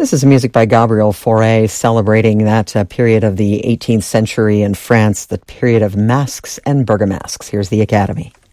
This is music by Gabriel Fauré celebrating that period of the 18th century in France, the period of masks and burgomasques. Here's the Academy.